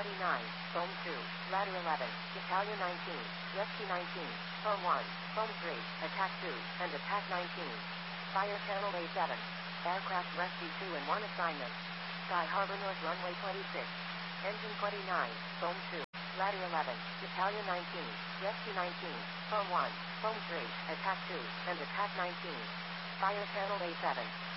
29, Foam 2, Ladder 11, Battalion 19, Rescue 19, Foam 1, Foam 3, Attack 2, and Attack 19. Fire Channel A7. Aircraft Rescue 2 and 1 assignment. Sky Harbor North Runway 26. Engine 29, Foam 2, Ladder 11, Battalion 19, Rescue 19, Foam 1, Foam 3, Attack 2, and Attack 19. Fire Channel A7.